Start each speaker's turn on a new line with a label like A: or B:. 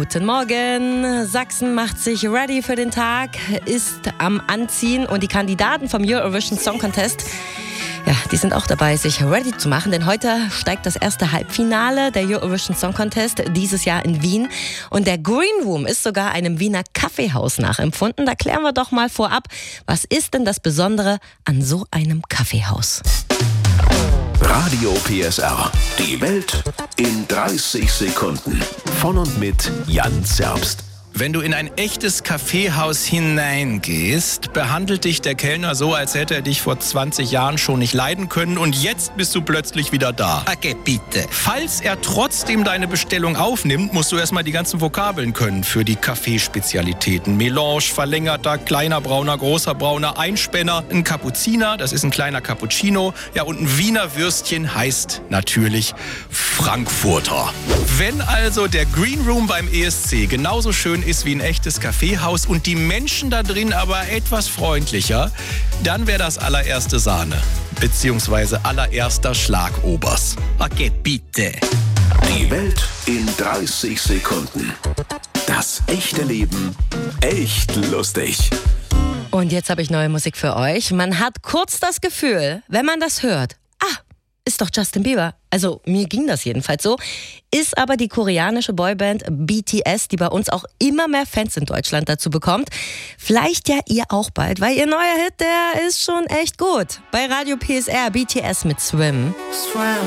A: Guten Morgen. Sachsen macht sich ready für den Tag, ist am Anziehen und die Kandidaten vom Eurovision Song Contest, ja, die sind auch dabei, sich ready zu machen, denn heute steigt das erste Halbfinale der Eurovision Song Contest, dieses Jahr in Wien. Und der Green Room ist sogar einem Wiener Kaffeehaus nachempfunden. Da klären wir doch mal vorab, was ist denn das Besondere an so einem Kaffeehaus?
B: Radio PSR. Die Welt in 30 Sekunden. Von und mit Jan Zerbst.
C: Wenn du in ein echtes Kaffeehaus hineingehst, behandelt dich der Kellner so, als hätte er dich vor 20 Jahren schon nicht leiden können und jetzt bist du plötzlich wieder da.
D: Okay, bitte.
C: Falls er trotzdem deine Bestellung aufnimmt, musst du erstmal die ganzen Vokabeln können für die Kaffeespezialitäten. Melange, verlängerter, kleiner Brauner, großer Brauner, Einspänner, ein Kapuziner, das ist ein kleiner Cappuccino, ja, und ein Wiener Würstchen heißt natürlich Frankfurter. Wenn also der Green Room beim ESC genauso schön ist wie ein echtes Kaffeehaus und die Menschen da drin aber etwas freundlicher, dann wäre das allererste Sahne, beziehungsweise allererster Schlagobers.
D: Okay, bitte.
B: Die Welt in 30 Sekunden. Das echte Leben echt lustig.
A: Und jetzt habe ich neue Musik für euch. Man hat kurz das Gefühl, wenn man das hört, ist doch Justin Bieber. Also mir ging das jedenfalls so. Ist aber die koreanische Boyband BTS, die bei uns auch immer mehr Fans in Deutschland dazu bekommt. Vielleicht ja ihr auch bald, weil ihr neuer Hit, der ist schon echt gut. Bei Radio PSR BTS mit Swim.